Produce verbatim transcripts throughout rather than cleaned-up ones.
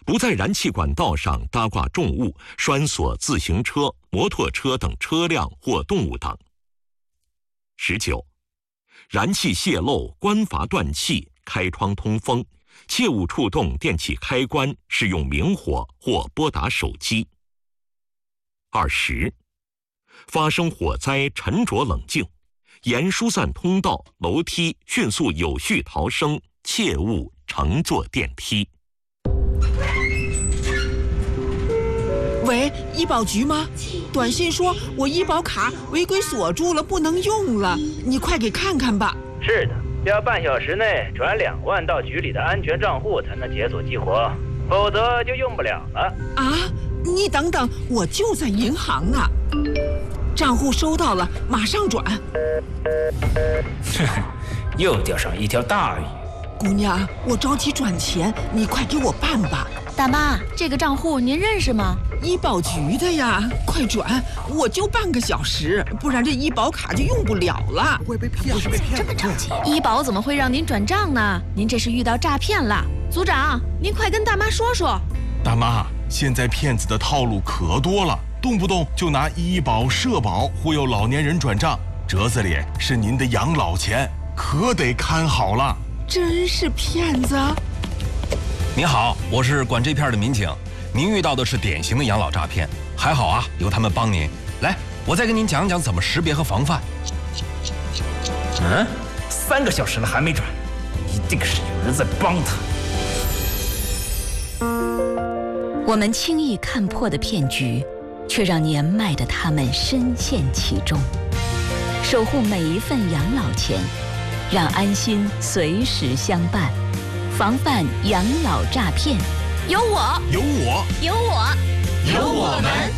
不在燃气管道上搭挂重物、拴锁自行车、摩托车等车辆或动物等。十九，燃气泄漏、关阀断气、开窗通风，切勿触动电器开关，使用明火或拨打手机。二十，发生火灾沉着冷静，沿疏散通道、楼梯迅速有序逃生，切勿乘坐电梯。 喂，医保局吗？短信说我医保卡违规锁住了，不能用了，你快给看看吧。 是的，要半小时内转两万到局里的安全账户才能解锁激活，否则就用不了了。 啊，你等等，我就在银行呢。账户收到了，马上转。 又钓上一条大鱼。 姑娘，我着急转钱，你快给我办吧。 大妈，这个账户您认识吗？ 医保局的呀，快转！我就半个小时，不然这医保卡就用不了了。 会被骗，是被骗这么着急？医保怎么会让您转账呢？您这是遇到诈骗了。组长，您快跟大妈说说。 大妈，现在骗子的套路可多了，动不动就拿医保、社保忽悠老年人转账，折子里是您的养老钱，可得看好了。 真是骗子！ 您好，我是管这片的民警。您遇到的是典型的养老诈骗，还好啊，有他们帮您。来，我再跟您讲讲怎么识别和防范。 嗯，三个小时了还没转，一定是有人在帮他。 我们轻易看破的骗局，却让年迈的他们深陷其中。守护每一份养老钱，让安心随时相伴，防范养老诈骗。有我， 有我， 有我， 有我们。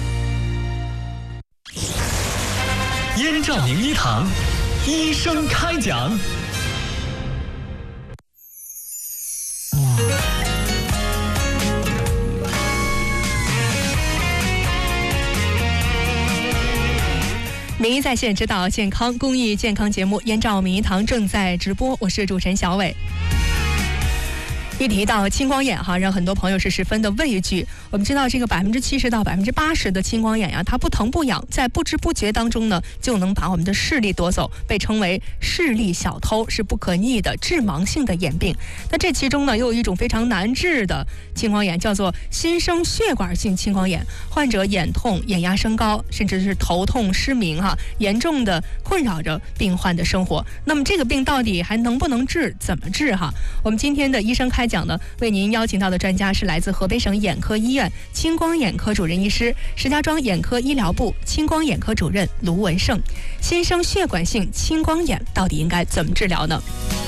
燕赵名医堂，医生开讲。 名医在线指导健康公益健康节目《燕赵名医堂》正在直播，我是主持人小伟。一提到青光眼哈，让很多朋友是十分的畏惧。我们知道这个百分之七十到百分之八十的青光眼呀，它不疼不痒，在不知不觉当中呢，就能把我们的视力夺走，被称为视力小偷，是不可逆的致盲性的眼病。那这其中呢，又有一种非常难治的青光眼，叫做新生血管性青光眼。患者眼痛、眼压升高，甚至是头痛、失明哈，严重的困扰着病患的生活。那么这个病到底还能不能治？怎么治哈？我们今天的医生开讲呢，为您邀请到的专家是来自河北省眼科医院青光眼科主任医师、石家庄眼科医疗部青光眼科主任卢文胜。新生血管性青光眼到底应该怎么治疗呢？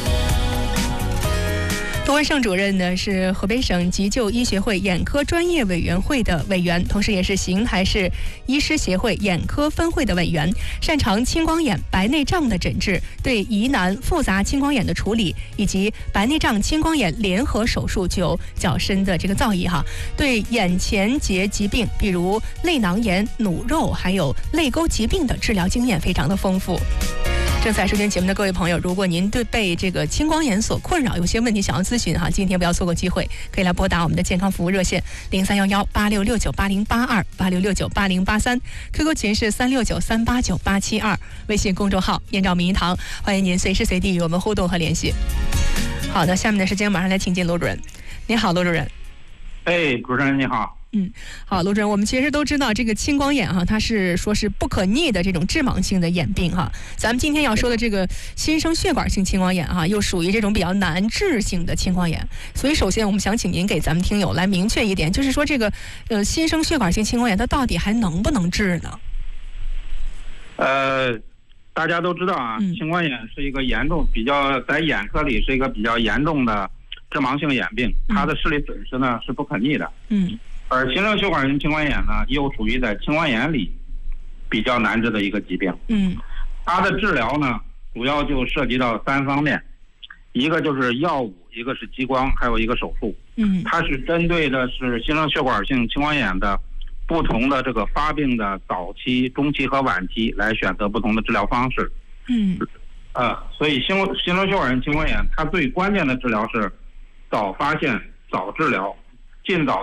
卢文胜主任呢是河北省急救医学会眼科专业委员会的委员，同时也是邢台市医师协会眼科分会的委员，擅长青光眼、白内障的诊治，对疑难复杂青光眼的处理以及白内障、青光眼联合手术具有较深的这个造诣哈。对眼前结疾病，比如泪囊炎、努肉还有泪沟疾病的治疗经验非常的丰富。正在收听节目的各位朋友，如果您对被这个青光眼所困扰，有些问题想要咨询哈，今天不要错过机会，可以来拨打我们的健康服务热线零三幺幺八六六九八零八二八六六九八零八三 ，Q Q 群是三六九三八九八七二，微信公众号燕赵名医堂，欢迎您随时随地与我们互动和联系。好的，下面的时间马上来请进罗主任。您好，罗主任。 哎，主持人你好。 嗯，好，卢主任，我们其实都知道这个青光眼哈，它是说是不可逆的这种致盲性的眼病哈。咱们今天要说的这个新生血管性青光眼哈，又属于这种比较难治性的青光眼。所以首先我们想请您给咱们听友来明确一点，就是说这个呃新生血管性青光眼它到底还能不能治呢？ 呃，大家都知道啊， 嗯、 青光眼是一个严重比较在眼科里是一个比较严重的致盲性眼病，它的视力损失呢是不可逆的。嗯。而新生血管性青光眼呢，又属于在青光眼里比较难治的一个疾病。嗯，它的治疗呢，主要就涉及到三方面，一个就是药物，一个是激光，还有一个手术。嗯，它是针对的是新生血管性青光眼的不同的这个发病的早期、中期和晚期来选择不同的治疗方式。嗯，呃，所以新新生血管性青光眼它最关键的治疗是早发现、早治疗，尽早